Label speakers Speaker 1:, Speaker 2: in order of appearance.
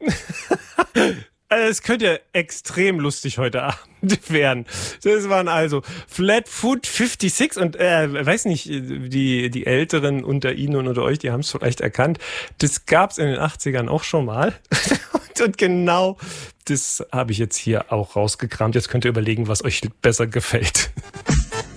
Speaker 1: Also es könnte extrem lustig heute Abend werden. Das waren also Flatfoot 56 und weiß nicht, die Älteren unter Ihnen und unter euch, die haben es vielleicht erkannt. Das gab's in den 80ern auch schon mal. Und genau das habe ich jetzt hier auch rausgekramt. Jetzt könnt ihr überlegen, was euch besser gefällt.